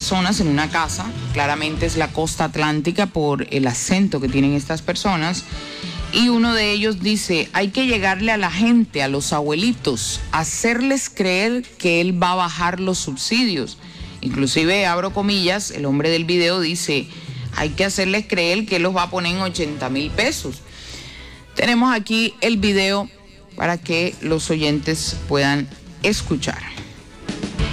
personas en una casa, claramente es la costa atlántica por el acento que tienen estas personas, y uno de ellos dice, hay que llegarle a la gente, a los abuelitos, hacerles creer que él va a bajar los subsidios. Inclusive, abro comillas, el hombre del video dice, hay que hacerles creer que él los va a poner en 80,000 pesos. Tenemos aquí el video para que los oyentes puedan escuchar.